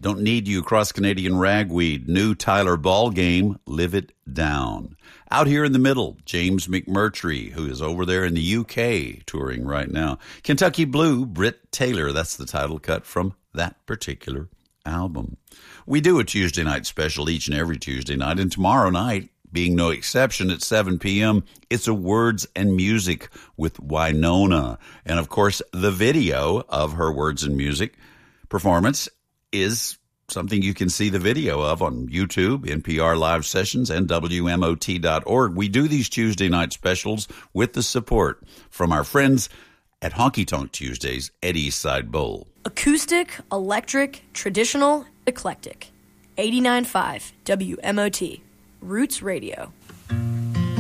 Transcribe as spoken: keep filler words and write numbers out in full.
Don't Need You, Cross Canadian Ragweed. New Tyler Ball Game, Live It Down. Out here in the middle, James McMurtry, who is over there in the U K touring right now. Kentucky Blue, Britt Taylor. That's the title cut from that particular album. We do a Tuesday night special each and every Tuesday night, and tomorrow night, being no exception, at seven p.m., it's a Words and Music with Wynonna. And, of course, the video of her Words and Music performance is something you can see the video of on YouTube, N P R Live Sessions, and W M O T dot org. We do these Tuesday night specials with the support from our friends at Honky Tonk Tuesdays at Eastside Bowl. Acoustic, electric, traditional, eclectic. eighty-nine point five W M O T. Roots Radio.